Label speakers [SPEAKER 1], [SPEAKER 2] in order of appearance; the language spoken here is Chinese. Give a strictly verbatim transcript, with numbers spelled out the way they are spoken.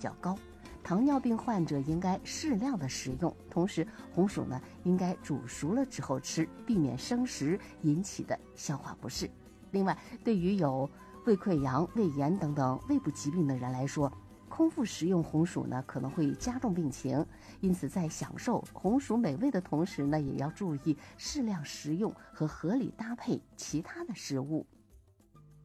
[SPEAKER 1] 较高。糖尿病患者应该适量的食用，同时红薯呢应该煮熟了之后吃，避免生食引起的消化不适。另外，对于有胃溃疡、胃炎等等胃部疾病的人来说，空腹食用红薯呢可能会加重病情，因此在享受红薯美味的同时呢，也要注意适量食用和合理搭配其他的食物。